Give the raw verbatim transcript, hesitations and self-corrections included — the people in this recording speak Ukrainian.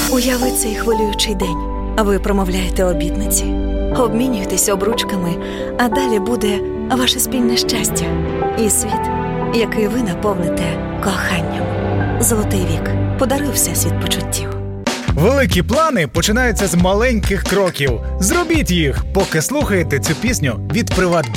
Уяви цей хвилюючий день. Ви промовляєте обітниці, обмінюєтесь обручками, а далі буде ваше спільне щастя і світ, який ви наповните коханням. Золотий вік. Подаруй всесвіт почуттів. Великі плани починаються з маленьких кроків. Зробіть їх, поки слухаєте цю пісню від «Приватбанку».